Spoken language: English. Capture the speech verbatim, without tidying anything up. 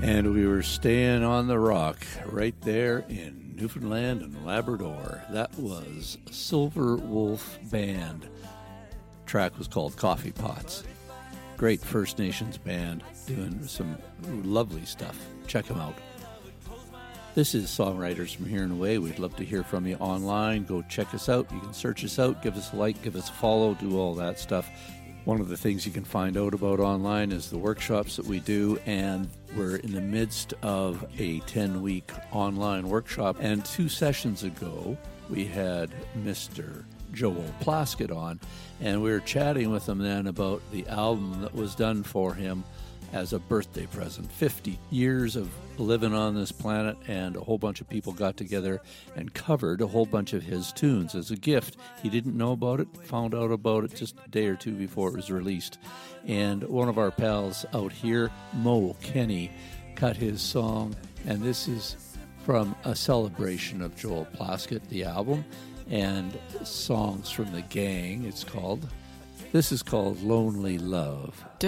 And we were staying on the rock right there in Newfoundland and Labrador. That was Silver Wolf Band. The track was called Coffee Pots. Great First Nations band doing some lovely stuff. Check them out. This is Songwriters from Here and Away. We'd love to hear from you online. Go check us out. You can search us out, give us a like, give us a follow, do all that stuff. One of the things you can find out about online is the workshops that we do, and we're in the midst of a ten-week online workshop. And two sessions ago, we had Mister Joel Plaskett on, and we were chatting with him then about the album that was done for him as a birthday present. fifty years of living on this planet, and a whole bunch of people got together and covered a whole bunch of his tunes as a gift. He didn't know about it, found out about it just a day or two before it was released. And one of our pals out here, Mo Kenny, cut his song, and this is from a celebration of Joel Plaskett, the album, and Songs from the Gang, it's called. This is called Lonely Love.